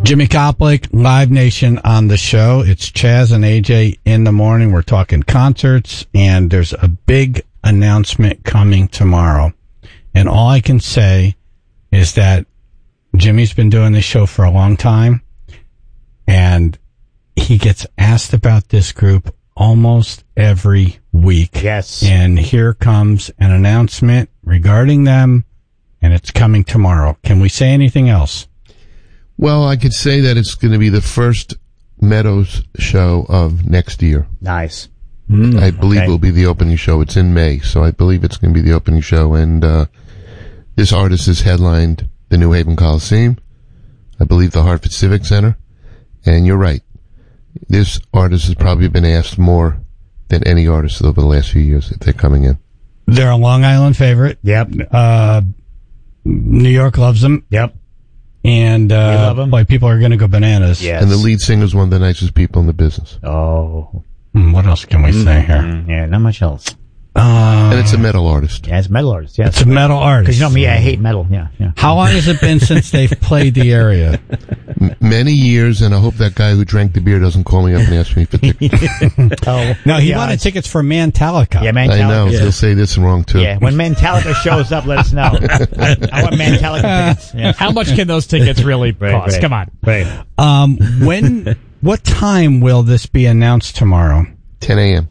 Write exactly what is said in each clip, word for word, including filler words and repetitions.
Jimmy Koplik, Live Nation on the show. It's Chaz and A J in the morning. We're talking concerts, and there's a big announcement coming tomorrow. And all I can say is that Jimmy's been doing this show for a long time, and he gets asked about this group almost every week. Yes. And here comes an announcement regarding them, and it's coming tomorrow. Can we say anything else? Well, I could say that it's going to be the first Meadows show of next year. Nice. Mm, I believe okay. it will be the opening show. It's in May, so I believe it's going to be the opening show. And uh, this artist has headlined the New Haven Coliseum, I believe the Hartford Civic Center. And you're right. This artist has probably been asked more than any artist over the last few years if they're coming in. They're a Long Island favorite. Yep. Uh, New York loves them. Yep. And uh, boy, people are going to go bananas. Yes. And the lead singer is one of the nicest people in the business. Oh. Mm, what else can we mm-hmm. say here? Yeah, not much else. Uh, and it's a metal artist. Yeah, it's a metal artist. Yeah, it's a metal artist. Because you know me, I hate metal. Yeah, yeah. How long has it been since they've played the area? M- many years, and I hope that guy who drank the beer doesn't call me up and ask me for tickets. oh, no, he yeah, wanted tickets for Mantalica. Yeah, Mantalica. I know. Yeah. He'll say this wrong, too. Yeah, when Mantalica shows up, let us know. I want Mantalica tickets. Yeah. How much can those tickets really right, cost? Right, Come on. Right. Um, when, what time will this be announced tomorrow? ten a.m.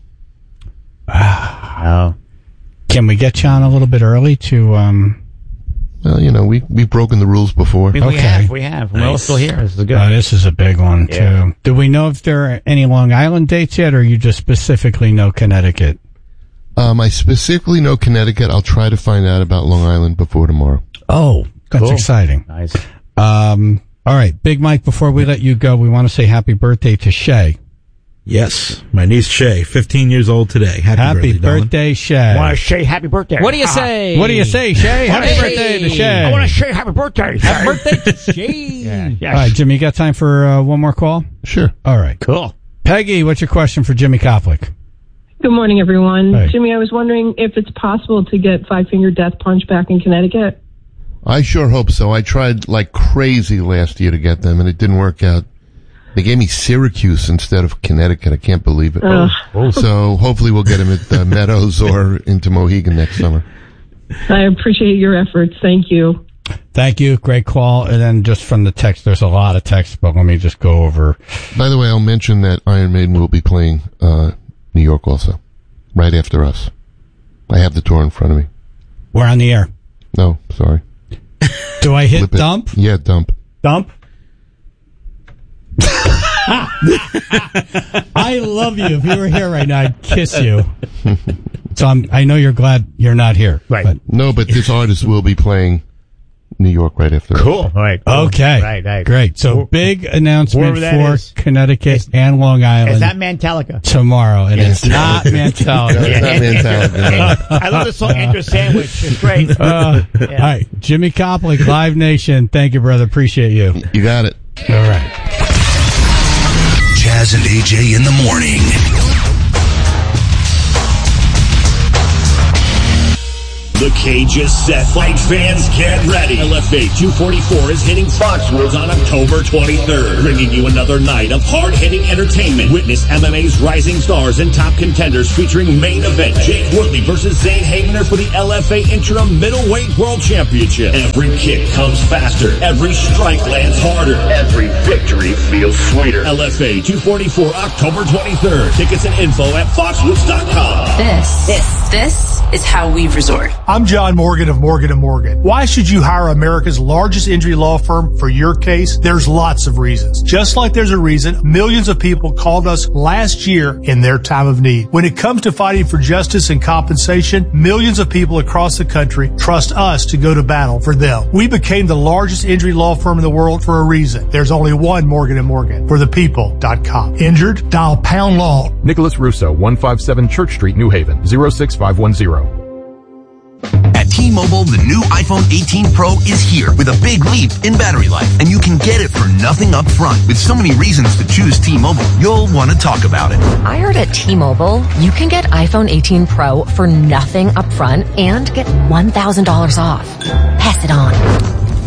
Oh. Can we get you on a little bit early to, um... Well, you know, we, we've broken the rules before. We, okay. we have, we have. Nice. We're all still here. This is good. Uh, this is a big one, yeah. too. Do we know if there are any Long Island dates yet, or you just specifically know Connecticut? Um, I specifically know Connecticut. I'll try to find out about Long Island before tomorrow. Oh, that's cool. exciting. Nice. Um, all right, Big Mike, before we let you go, we want to say happy birthday to Shay. Yes, my niece Shay, fifteen years old today. Happy, happy birthday, birthday, Shay. I want to say happy birthday. What do you say? What do you say, Shay? Happy hey. birthday to Shay. I want to say happy birthday. Happy birthday to Shay. Yeah, yes. All right, Jimmy, you got time for uh, one more call? Sure. All right. Cool. Peggy, what's your question for Jimmy Koplik? Good morning, everyone. Hey. Jimmy, I was wondering if it's possible to get Five Finger Death Punch back in Connecticut. I sure hope so. I tried like crazy last year to get them, and it didn't work out. They gave me Syracuse instead of Connecticut. I can't believe it. Uh, so hopefully we'll get them at uh, Meadows or into Mohegan next summer. I appreciate your efforts. Thank you. Thank you. Great call. And then just from the text, there's a lot of text, but let me just go over. By the way, I'll mention that Iron Maiden will be playing uh, New York also, right after us. I have the tour in front of me. We're on the air. No, sorry. Do I hit Flip it. dump? Yeah, dump. Dump? I love you. If you were here right now, I'd kiss you. So I'm, I know you're glad you're not here. Right. But. No, but this artist will be playing New York right after Cool. us. Right. Cool. Okay. Right, right. Great. So Where, big announcement for is. Connecticut Is, and Long Island. Is that Mantalica? Tomorrow. And Yes. it's not Mantalica. It's not Mantalica. I love the song Enter Sandwich. It's great. Uh, Yeah. All right. Jimmy Koplik, Live Nation. Thank you, brother. Appreciate you. You got it. All right. Chaz and A J in the morning. The cage is set. Fight fans, get ready. L F A two forty-four is hitting Foxwoods on October twenty-third, bringing you another night of hard-hitting entertainment. Witness M M A's rising stars and top contenders featuring main event Jake Woodley versus Zane Hagener for the L F A Interim Middleweight World Championship. Every kick comes faster. Every strike lands harder. Every victory feels sweeter. L F A two forty-four, October twenty-third. Tickets and info at foxwoods dot com. This, this, this is how we resort. I'm John Morgan of Morgan and Morgan. Why should you hire America's largest injury law firm for your case? There's lots of reasons. Just like there's a reason millions of people called us last year in their time of need. When it comes to fighting for justice and compensation, millions of people across the country trust us to go to battle for them. We became the largest injury law firm in the world for a reason. There's only one Morgan and Morgan, for the people dot com. Injured? Dial pound law. Nicholas Russo, one fifty-seven Church Street, New Haven, zero six five one zero. At T-Mobile, the new iPhone eighteen Pro is here with a big leap in battery life, and you can get it for nothing up front. With so many reasons to choose T-Mobile, you'll want to talk about it. I heard at T-Mobile, you can get iPhone eighteen Pro for nothing up front and get one thousand dollars off. Pass it on.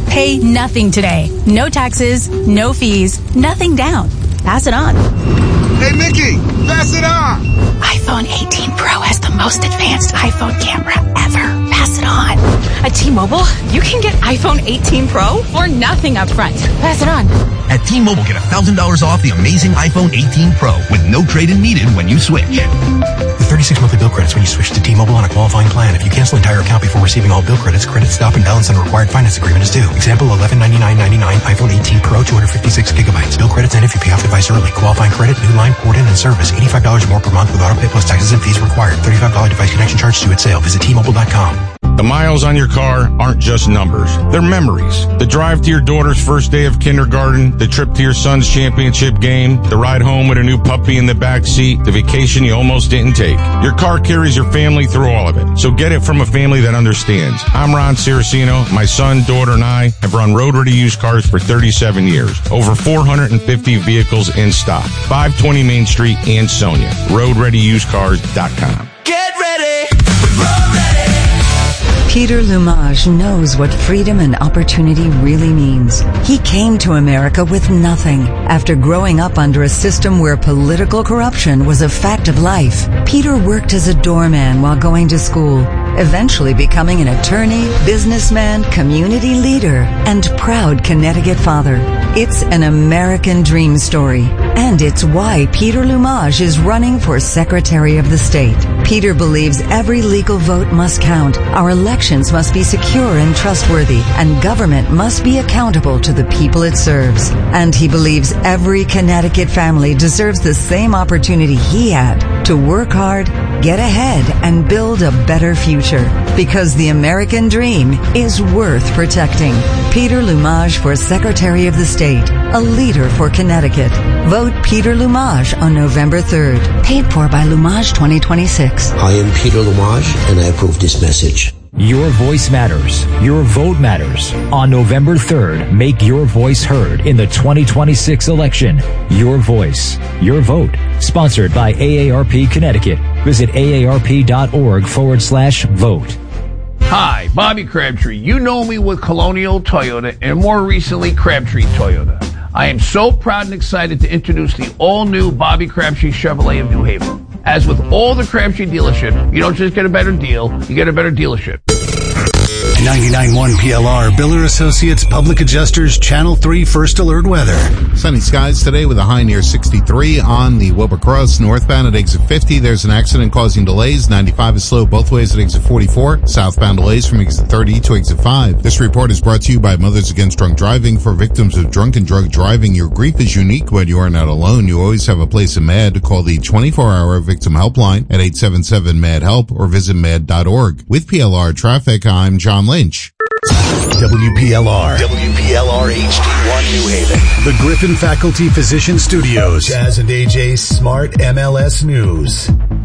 Pay nothing today. No taxes, no fees, nothing down. Pass it on. Hey, Mickey, pass it on. iPhone eighteen Pro has the most advanced iPhone camera ever. Pass it on. At T-Mobile, you can get iPhone eighteen Pro for nothing up front. Pass it on. At T-Mobile, get one thousand dollars off the amazing iPhone eighteen Pro with no trade-in needed when you switch. With thirty-six monthly bill credits when you switch to T-Mobile on a qualifying plan. If you cancel entire account before receiving all bill credits, credit stop and balance on a required finance agreement is due. Example, eleven ninety-nine ninety-nine iPhone eighteen Pro, two hundred fifty-six gigabytes. Bill credits end if you pay off device early. Qualifying credit, new line, port in, and service. eighty-five dollars more per month with auto pay plus taxes and fees required. thirty-five dollars device connection charge due at sale. Visit T Mobile dot com. The miles on your car aren't just numbers. They're memories. The drive to your daughter's first day of kindergarten, the trip to your son's championship game, the ride home with a new puppy in the back seat, the vacation you almost didn't take. Your car carries your family through all of it. So get it from a family that understands. I'm Ron Ciracino. My son, daughter, and I have run Road Ready used cars for thirty-seven years. Over four hundred fifty vehicles in stock. five twenty Main Street and Sonia. road ready used cars dot com. Get ready. Road ready. Peter Lumage knows what freedom and opportunity really means. He came to America with nothing. After growing up under a system where political corruption was a fact of life, Peter worked as a doorman while going to school, eventually becoming an attorney, businessman, community leader, and proud Connecticut father. It's an American dream story, and it's why Peter Lumage is running for Secretary of the State. Peter believes every legal vote must count. Our elections must be secure and trustworthy, and government must be accountable to the people it serves. And he believes every Connecticut family deserves the same opportunity he had to work hard, get ahead, and build a better future. Because the American dream is worth protecting. Peter Lumage for Secretary of the State, a leader for Connecticut. Vote Peter Lumage on November third. Paid for by Lumage twenty twenty-six. I am Peter Lumage, and I approve this message. Your voice matters. Your vote matters. On November third, make your voice heard in the twenty twenty-six election. Your voice, your vote. Sponsored by A A R P Connecticut. Visit aarp.org forward slash vote. Hi, Bobby Crabtree. You know me with Colonial Toyota and more recently Crabtree Toyota. I am so proud and excited to introduce the all-new Bobby Crabtree Chevrolet of New Haven. As with all the Crabtree dealership, you don't just get a better deal, you get a better dealership. ninety-nine point one P L R, Biller Associates, Public Adjusters, Channel three First Alert Weather. Sunny skies today with a high near sixty-three on the Wilbur Cross. Northbound at exit fifty, there's an accident causing delays. ninety-five is slow both ways at exit forty-four. Southbound delays from exit thirty to exit five. This report is brought to you by Mothers Against Drunk Driving. For victims of drunk and drug driving, your grief is unique, but you are not alone. You always have a place in MAD. Call the twenty-four hour victim helpline at eight seven seven M A D HELP or visit mad dot org. With P L R Traffic, I'm John Lynch. W P L R. W P L R H D one New Haven. The Griffin Faculty Physician Studios. Chaz and A J's Smart M L S News.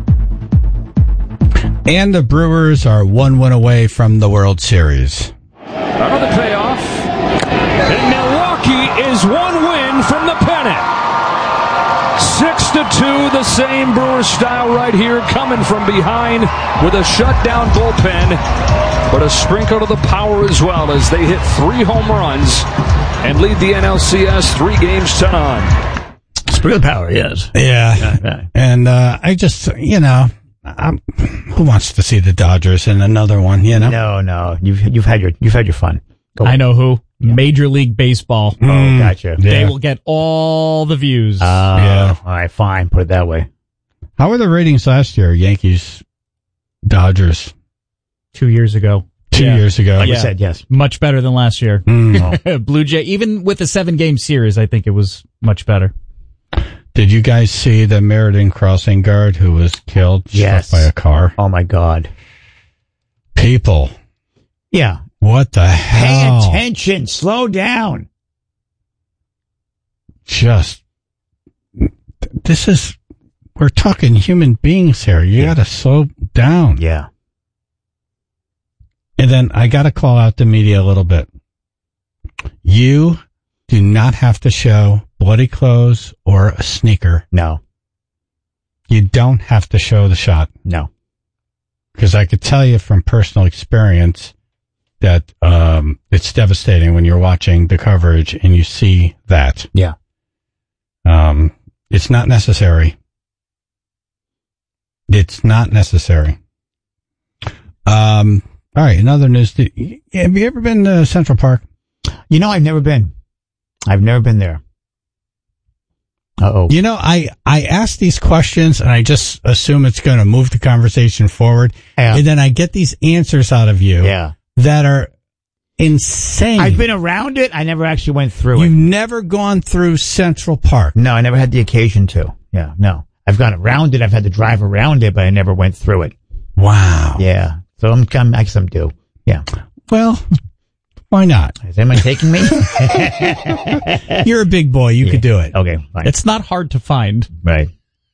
And the Brewers are one win away from the World Series. Another payoff. And Milwaukee is one win from the pennant. Six to two, the same Brewers style right here, coming from behind with a shutdown bullpen, but a sprinkle of the power as well as they hit three home runs and lead the N L C S three games to none. Sprinkle of power, yes. Yeah, yeah, yeah. And uh, I just, you know, I'm, who wants to see the Dodgers in another one? You know, no, no, you've you've had your you've had your fun. Go I know who. Yeah. Major League Baseball. Mm, oh, gotcha. They yeah. will get all the views. Oh, uh, yeah. All right, fine. Put it that way. How were the ratings last year? Yankees, Dodgers. Two years ago. Two yeah. years ago. Like yeah. you said, yes. Much better than last year. Mm. Blue Jay, even with a seven-game series, I think it was much better. Did you guys see the Meriden crossing guard who was killed yes. by a car? Oh, my God. People. Yeah. What the hell? Pay attention. Slow down. Just, this is, we're talking human beings here. You yeah. got to slow down. Yeah. And then I got to call out the media a little bit. You do not have to show bloody clothes or a sneaker. No. You don't have to show the shot. No. Because I could tell you from personal experience, that um, it's devastating when you're watching the coverage and you see that. Yeah. Um, it's not necessary. It's not necessary. Um, all right, another news. Have you ever been to Central Park? You know, I've never been. I've never been there. Uh-oh. You know, I, I ask these questions and I just assume it's going to move the conversation forward. Yeah. And then I get these answers out of you Yeah. that are insane. I've been around it. I never actually went through You've it. never gone through Central Park. No, I never had the occasion to. Yeah, no. I've gone around it. I've had to drive around it, but I never went through it. Wow. Yeah. So I'm, I'm I guess I'm due. Yeah. Well, why not? Is anyone taking me? You're a big boy. You Yeah. could do it. Okay, fine. It's not hard to find. Right.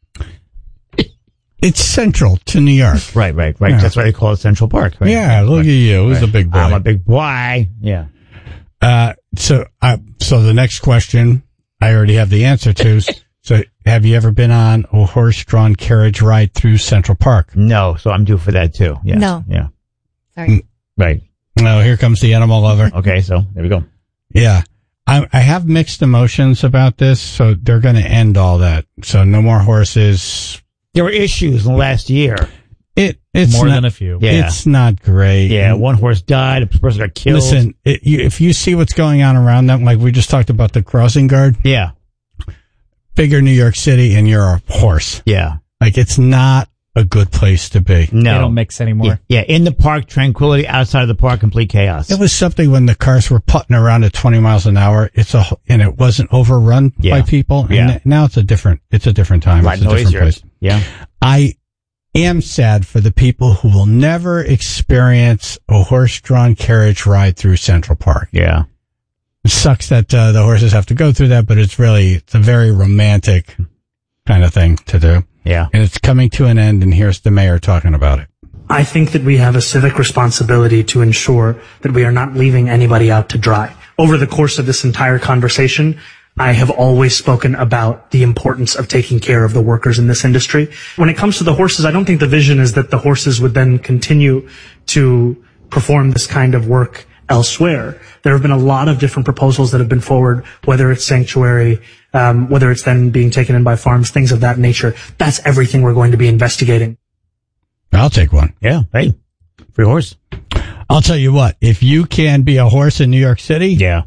It's central to New York. Right, right, right. Yeah. That's why they call it Central Park. Right? Yeah, look right. at you. Who's Right. a big boy? I'm a big boy. Yeah. Uh, so, uh, so the next question I already have the answer to. So, have you ever been on a horse-drawn carriage ride through Central Park? No, so I'm due for that too. Yes. No. Yeah. Sorry. Right. No, here comes the animal lover. Okay, so there we go. Yeah. I, I have mixed emotions about this, so they're going to end all that. So no more horses. There were issues in the last year. It it's More not, than a few. Yeah. It's not great. Yeah, one horse died, a person got killed. Listen, it, you, if you see what's going on around them, like we just talked about the crossing guard, Yeah. bigger New York City, and you're a horse. Yeah. Like it's not a good place to be. No. They don't mix anymore. Yeah, in the park, tranquility. Outside of the park, complete chaos. It was something when the cars were putting around at twenty miles an hour. It's a and it wasn't overrun Yeah. by people. And Yeah. now it's a different. It's a different time. A lot It's a different noisier. place. Yeah. I am sad for the people who will never experience a horse-drawn carriage ride through Central Park. Yeah. It sucks that uh, the horses have to go through that, but it's really it's a very romantic kind of thing to do. Yeah. And it's coming to an end, and here's the mayor talking about it. I think that we have a civic responsibility to ensure that we are not leaving anybody out to dry. Over the course of this entire conversation, I have always spoken about the importance of taking care of the workers in this industry. When it comes to the horses, I don't think the vision is that the horses would then continue to perform this kind of work elsewhere. There have been a lot of different proposals that have been forward, whether it's sanctuary, um, whether it's then being taken in by farms, things of that nature. That's everything we're going to be investigating. I'll take one. Yeah. Hey, free horse. I'll tell you what, if you can be a horse in New York City, Yeah.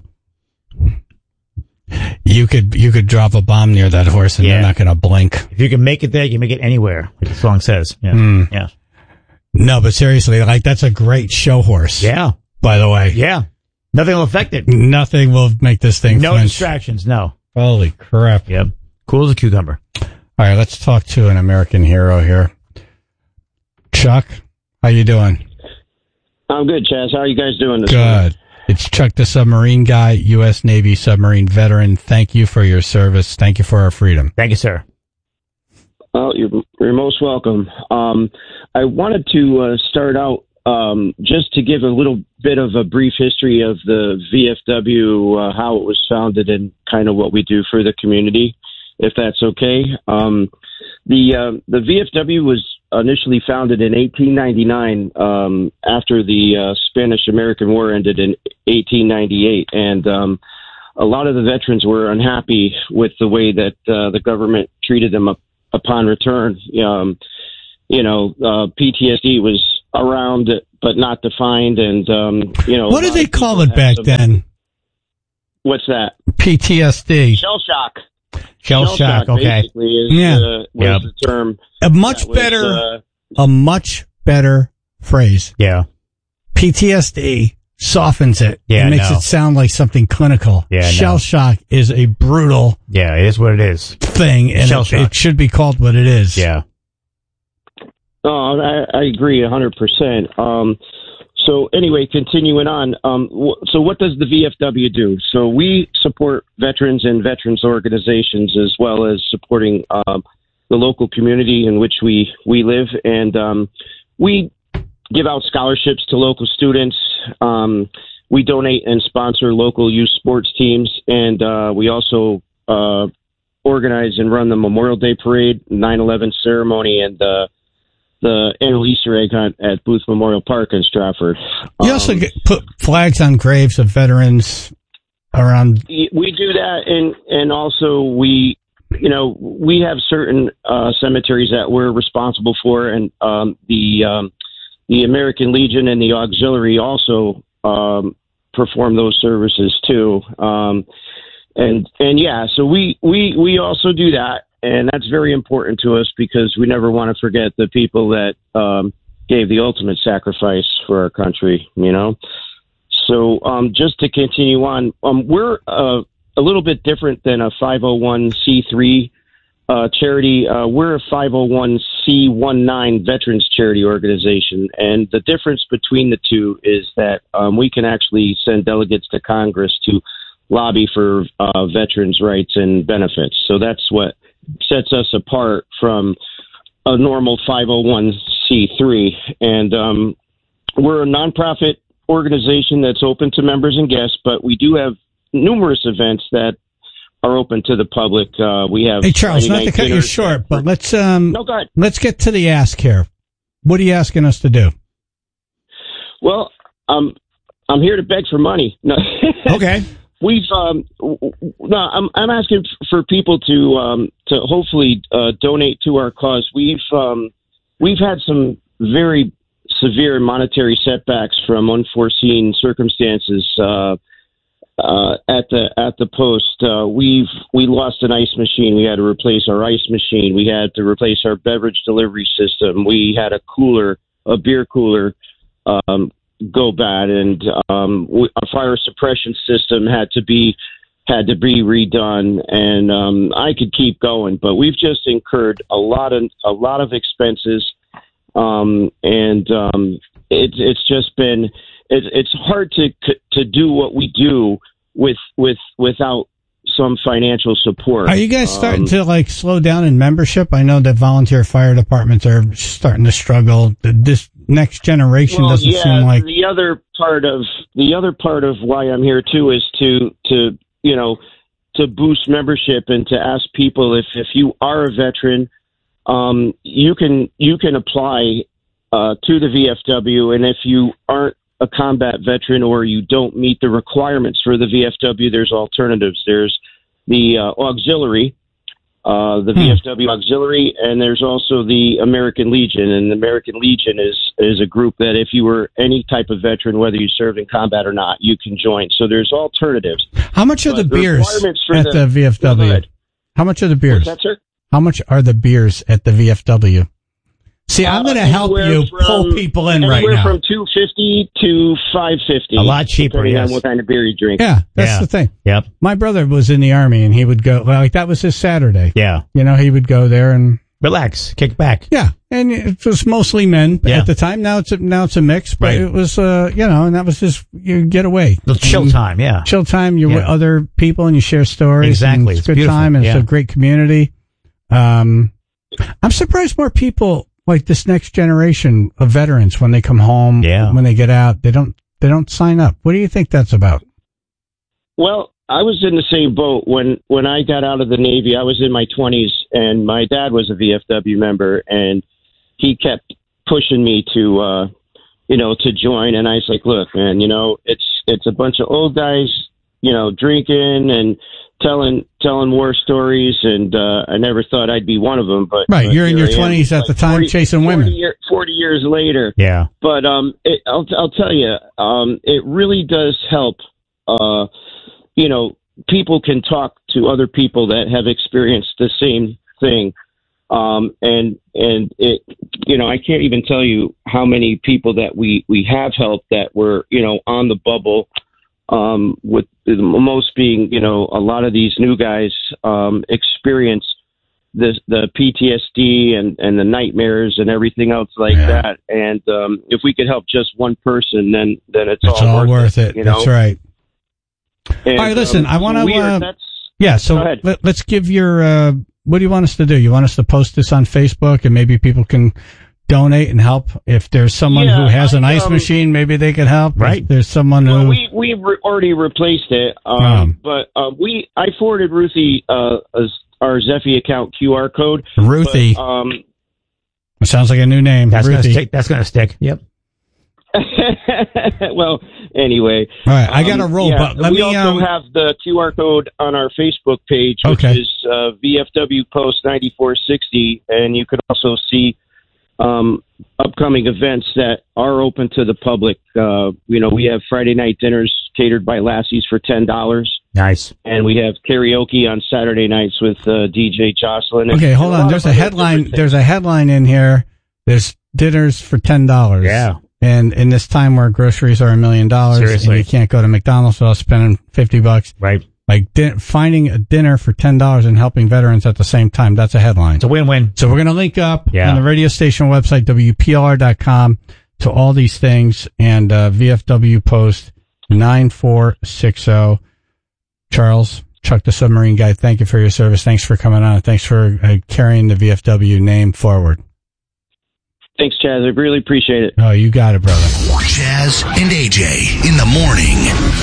you could you could drop a bomb near that horse and Yeah. they're not going to blink. If you can make it there, you can make it anywhere, like the song says. Yeah. Mm. Yeah. No, but seriously, like that's a great show horse. Yeah. By the way. Yeah. Nothing will affect it. Nothing will make this thing No flinch. distractions. No. Holy crap. Yep. Cool as a cucumber. All right, let's talk to an American hero here. Chuck, how you doing? I'm good, Chaz. How are you guys doing this Good. morning? It's Chuck, the submarine guy, U S Navy submarine veteran. Thank you for your service. Thank you for our freedom. Thank you, sir. Well, you're, you're most welcome. Um, I wanted to uh, start out um, just to give a little bit of a brief history of the V F W, uh, how it was founded, and kind of what we do for the community, if that's okay. Um, the uh, the V F W was initially founded in eighteen ninety-nine um, after the uh, Spanish-American War ended in eighteen ninety-eight, and um, a lot of the veterans were unhappy with the way that uh, the government treated them up, upon return. Um, you know, uh, P T S D was around but not defined, and um, you know, What did they call it back then? What's that? P T S D. Shell shock. Shell shock, okay. Basically is, Yeah. uh, was Yep. the term. A much that was, better, uh, a much better phrase. Yeah. P T S D softens it. Yeah, It makes no. it sound like something clinical. Yeah, Shell no. shock is a brutal Yeah, it is what it is. thing, and Shell it, shock. it should be called what it is. Yeah. Oh, I, I agree a hundred percent. Um, so anyway, continuing on. Um, w- so what does the V F W do? So we support veterans and veterans organizations, as well as supporting um, the local community in which we we live, and um, we give out scholarships to local students. Um, we donate and sponsor local youth sports teams, and uh, we also uh, organize and run the Memorial Day Parade, nine eleven ceremony, and uh, the annual Easter egg hunt at Booth Memorial Park in Stratford. You also Um, get, put flags on graves of veterans around. We do that, and and also we, you know, we have certain uh, cemeteries that we're responsible for, and um, the um, the American Legion and the Auxiliary also um, perform those services too. Um, and and yeah, so we we we also do that, and that's very important to us because we never want to forget the people that um, gave the ultimate sacrifice for our country. You know. So um, just to continue on, um, we're uh, a little bit different than a five oh one c three uh, charity. Uh, we're a five oh one c nineteen veterans charity organization. And the difference between the two is that um, we can actually send delegates to Congress to lobby for uh, veterans' rights and benefits. So that's what sets us apart from a normal five oh one c three. And um, we're a nonprofit organization that's open to members and guests, but we do have numerous events that are open to the public. Uh, we have Hey Charles, not Friday to night cut you dinners. short, but let's um No, go ahead. let's get to the ask here. What are you asking us to do? Well, um, I'm here to beg for money. No. Okay. We've um, w- w- no, I'm I'm asking f- for people to um, to hopefully uh, donate to our cause. We've um, we've had some very severe monetary setbacks from unforeseen circumstances uh, uh, at the at the post. Uh, we've we lost an ice machine. We had to replace our ice machine. We had to replace our beverage delivery system. We had a cooler, a beer cooler, um, go bad, and um, we, our fire suppression system had to be had to be redone. And um, I could keep going, but we've just incurred a lot of a lot of expenses. Um, and, um, it's, it's just been, it, it's hard to, to do what we do with, with, without some financial support. Are you guys starting Um, to like slow down in membership? I know that volunteer fire departments are starting to struggle. This next generation well, doesn't yeah, seem like. the other part of, the other part of why I'm here too is to, to, you know, to boost membership and to ask people if, if you are a veteran, Um, you can you can apply uh, to the V F W, and if you aren't a combat veteran or you don't meet the requirements for the V F W, there's alternatives. There's the uh, auxiliary, uh, the V F W auxiliary, and there's also the American Legion. And the American Legion is is a group that if you were any type of veteran, whether you served in combat or not, you can join. So there's alternatives. How much are But the the beers requirements for at the- the, V F Go W? ahead. How much are the beers? What's that, sir? How much are the beers at the V F W? See, I'm going to help Anywhere you pull from- people in right anywhere now. from two fifty to five fifty. A lot cheaper, depending yes. on what kind of beer you drink. Yeah, that's Yeah. the thing. Yep. My brother was in the Army, and he would go, well, like, that was his Saturday. Yeah. You know, he would go there and, Relax. Kick back. yeah, and it was mostly men Yeah. at the time. Now it's a, now it's a mix, but Right. it was, uh, you know, and that was just, you get away. Little chill And time, yeah. Chill time, you're with Yeah. other people, and you share stories. Exactly. And it's, It's a good beautiful. time, and Yeah. it's a great community. Um, I'm surprised more people like this next generation of veterans, when they come home, Yeah. when they get out, they don't they don't sign up. What do you think that's about? Well, I was in the same boat when when I got out of the Navy. I was in my twenties, and my dad was a V F W member, and he kept pushing me to, uh, you know, to join. And I was like, "Look, man, you know, it's it's a bunch of old guys, you know, drinking and telling telling war stories, and uh, I never thought I'd be one of them." But Right, but you're in here your I am, twenties at like the time, forty chasing forty women. Year, Forty years later, Yeah. but um, it, I'll I'll tell you, um, it really does help. Uh, you know, people can talk to other people that have experienced the same thing, um, and and it, you know, I can't even tell you how many people that we we have helped that were, you know, on the bubble. Um, with the most being, you know, a lot of these new guys um, experience the the P T S D and, and the nightmares and everything else like Yeah. that. And um, if we could help just one person, then then it's, It's all, all worth, worth it. You know? That's right. And, All right, listen, um, I want to. we are- Uh, that's yeah, so Go ahead. let, let's give your. Uh, what do you want us to do? You want us to post this on Facebook, and maybe people can donate and help. If there's someone Yeah, who has an I, ice um, machine, maybe they can help. Right. If there's someone Well, who. we we re- already replaced it, um, Um. but uh, we I forwarded Ruthie uh, as- our Zeffy account Q R code. Ruthie. But, um, It sounds like a new name. That's going to Ruthie. stick. That's going to stick. Yep. Well, anyway. All right, I got to um, roll, yeah, but let we me. also Um, have the Q R code on our Facebook page, which Okay. is uh, V F W Post ninety-four sixty, and you can also see um, upcoming events that are open to the public. Uh, you know, we have Friday night dinners catered by Lassie's for ten dollars. Nice. And we have karaoke on Saturday nights with uh, D J Jocelyn. okay, And hold a on. lot There's of a other headline. different There's a headline in here. There's dinners for ten dollars. Yeah. And in this time where groceries are a million dollars, and Seriously. you can't go to McDonald's without spending fifty bucks. Right. Like di- finding a dinner for ten dollars and helping veterans at the same time. That's a headline. It's a win-win. So we're going to link up Yeah. on the radio station website, W P L R dot com, to all these things, and uh, V F W Post nine four six zero. Charles, Chuck the Submarine Guy, thank you for your service. Thanks for coming on. Thanks for uh, carrying the V F W name forward. Thanks, Chaz. I really appreciate it. Oh, you got it, brother. Chaz and A J in the morning.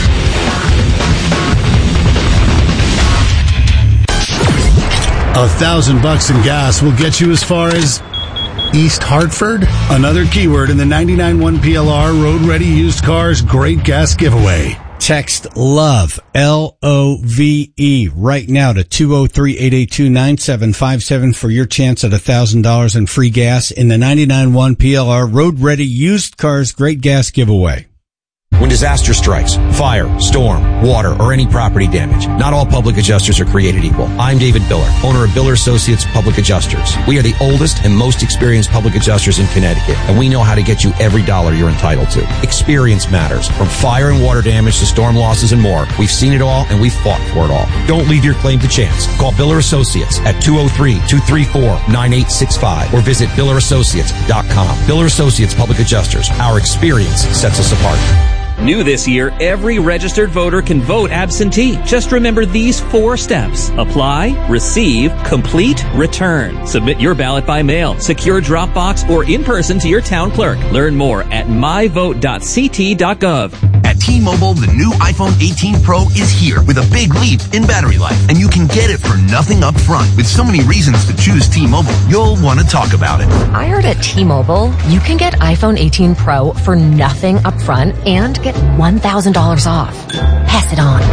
A thousand bucks in gas will get you as far as East Hartford. Another keyword in the ninety-nine point one P L R Road Ready Used Cars Great Gas Giveaway. Text LOVE, L O V E, right now to two oh three, eight eight two, nine seven five seven for your chance at one thousand dollars in free gas in the ninety-nine point one P L R Road Ready Used Cars Great Gas Giveaway. When disaster strikes, fire, storm, water, or any property damage, not all public adjusters are created equal. I'm David Biller, owner of Biller Associates Public Adjusters. We are the oldest and most experienced public adjusters in Connecticut, and we know how to get you every dollar you're entitled to. Experience matters. From fire and water damage to storm losses and more, we've seen it all and we've fought for it all. Don't leave your claim to chance. Call Biller Associates at two oh three, two three four, nine eight six five or visit biller associates dot com. Biller Associates Public Adjusters. Our experience sets us apart. New this year, every registered voter can vote absentee. Just remember these four steps. Apply, receive, complete, return. Submit your ballot by mail, secure drop box, or in person to your town clerk. Learn more at my vote dot c t dot gov. At T-Mobile, the new iPhone eighteen Pro is here with a big leap in battery life, and you can get it for nothing up front. With so many reasons to choose T-Mobile, you'll want to talk about it. I heard at T-Mobile, you can get iPhone eighteen Pro for nothing up front and get one thousand dollars off. Pass it on.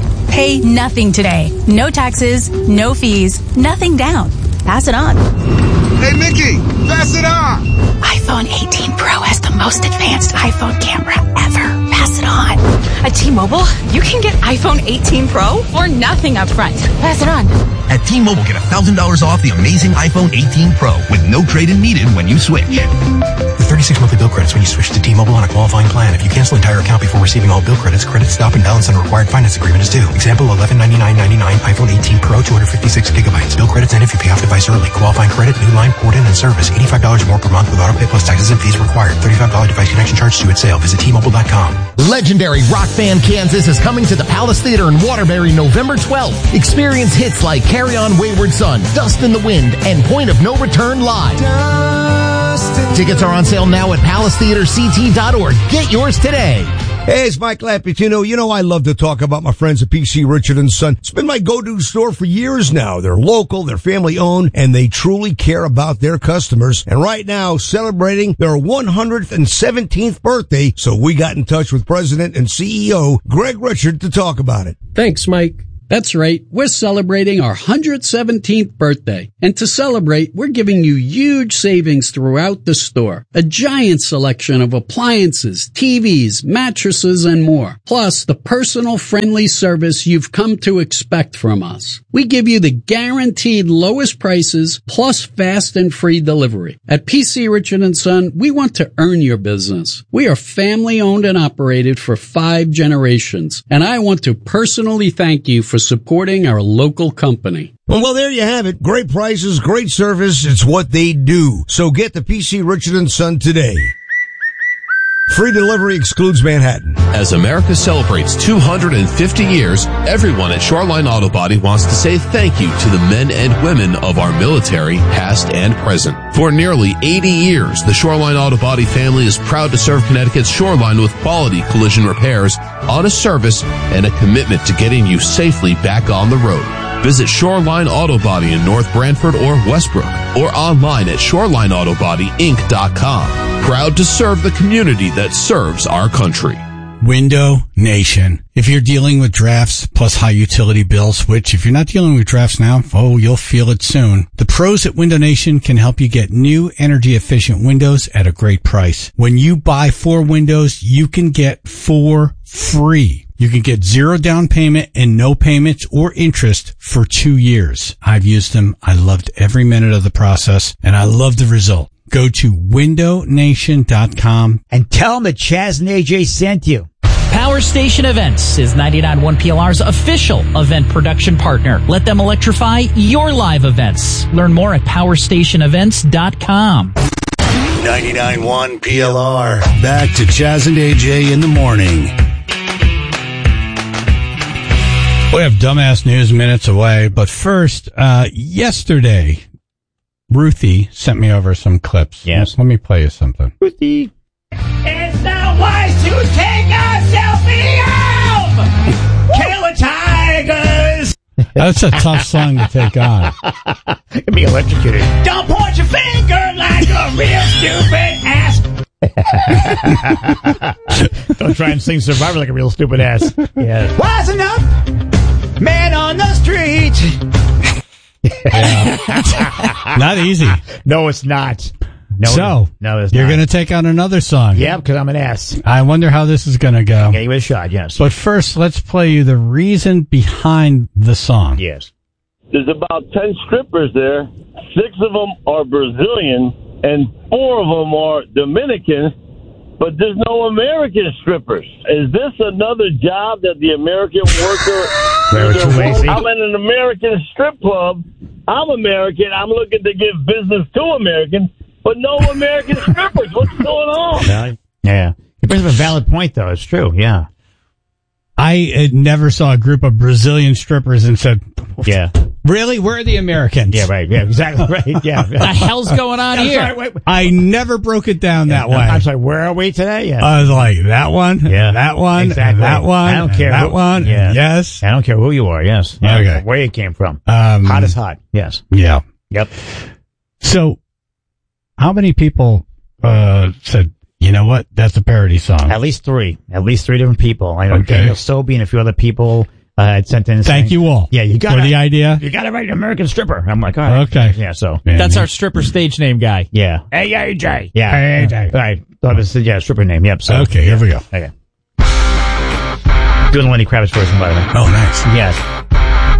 Pay nothing today. No taxes, no fees, nothing down. Pass it on. Hey, Mickey, pass it on. iPhone eighteen Pro has the most advanced iPhone camera ever. Pass it on. At T-Mobile, you can get iPhone eighteen Pro for nothing up front. Pass it on. At T-Mobile, get one thousand dollars off the amazing iPhone eighteen Pro with no trade-in needed when you switch. With thirty-six monthly bill credits when you switch to T-Mobile on a qualifying plan. If you cancel an entire account before receiving all bill credits, credit stop and balance on a required finance agreement is due. Example, eleven ninety-nine ninety-nine iPhone eighteen Pro, two hundred fifty-six gigabytes. Bill credits end if you pay off device early. Qualifying credit, new line, port in, and service. eighty-five dollars more per month with auto pay plus taxes and fees required. thirty-five dollars device connection charge due at sale. Visit T Mobile dot com. Legendary rock band Kansas is coming to the Palace Theater in Waterbury November twelfth. Experience hits like Carry On Wayward Son, Dust in the Wind, and Point of No Return live. Tickets are on sale now at palace theater c t dot org. Get yours today. Hey, it's Mike Laputino. You know I love to talk about my friends at P C Richard and Son. It's been my go-to store for years now. They're local, they're family-owned, and they truly care about their customers. And right now, celebrating their one hundred seventeenth birthday, so we got in touch with President and C E O Greg Richard to talk about it. Thanks, Mike. That's right. We're celebrating our one hundred seventeenth birthday. And to celebrate, we're giving you huge savings throughout the store. A giant selection of appliances, T Vs, mattresses, and more. Plus, the personal friendly service you've come to expect from us. We give you the guaranteed lowest prices plus fast and free delivery. At P C Richard and Son, we want to earn your business. We are family owned and operated for five generations. And I want to personally thank you for supporting our local company. Well, there you have it. Great prices, great service. It's what they do. So get the P C Richard and Son today. Free delivery excludes Manhattan. As America celebrates two hundred fifty years, everyone at Shoreline Auto Body wants to say thank you to the men and women of our military, past and present. For nearly eighty years, the Shoreline Auto Body family is proud to serve Connecticut's shoreline with quality collision repairs, honest service, and a commitment to getting you safely back on the road. Visit Shoreline Auto Body in North Branford or Westbrook, or online at shoreline auto body inc dot com. Proud to serve the community that serves our country. Window Nation. If you're dealing with drafts plus high utility bills, which if you're not dealing with drafts now, oh, you'll feel it soon. The pros at Window Nation can help you get new energy efficient windows at a great price. When you buy four windows, you can get four free. You can get zero down payment and no payments or interest for two years. I've used them. I loved every minute of the process and I love the result. Go to window nation dot com and tell them that Chaz and A J sent you. Power Station Events is ninety-nine point one P L R's official event production partner. Let them electrify your live events. Learn more at power station events dot com. ninety-nine point one P L R. Back to Chaz and A J in the morning. We have dumbass news minutes away, but first, uh, yesterday, Ruthie sent me over some clips. Yes. Let me play you something. Ruthie. It's not wise to take a selfie home! Kill the tigers! That's a tough song to take on. You'll be electrocuted. Don't point your finger like a real stupid ass! Don't try and sing Survivor like a real stupid ass. Yeah. Wise enough! Man on the street! Yeah. Not easy. No, it's not. No, so, no, it's you're not. going to take on another song. Yeah, because I'm an ass. I wonder how this is going to go. Okay, give it a shot, yes. But first, let's play you the reason behind the song. Yes. There's about ten strippers there. Six of them are Brazilian, and four of them are Dominican. But there's no American strippers. Is this another job that the American worker... I'm in an American strip club. I'm American. I'm looking to give business to Americans, but no American strippers. What's going on? Yeah. It brings up a valid point, though. It's true, yeah. I uh, never saw a group of Brazilian strippers and said, yeah. Really? Where are the Americans? Yeah, right. Yeah, exactly right. Yeah. What the hell's going on I'm here? Sorry, wait, wait. I never broke it down yeah, that no, way. I'm sorry, where are we today? Yeah. I was like, that one, yeah. that one, exactly. that one, I don't care. that who, one, yeah. yes. I don't care who you are, yes. Yeah, okay. Where you came from. Um, hot is hot, yes. Yeah. Yep. So, how many people uh, said, you know what, that's a parody song? At least three. At least three different people. I know okay. Daniel Sobey and a few other people uh, had sent in. Thank saying, you all. Yeah, you got for the idea. You got to write an American stripper. I'm like, all right. Okay. Yeah, so. Man, That's our stripper stage name guy. Yeah. A A J. Yeah. A A J. All right. Thought it was, yeah, stripper name. Yep. So. Okay, here we go. Okay. Doing the Lenny Kravitz version, by the way. Oh, nice. Yes.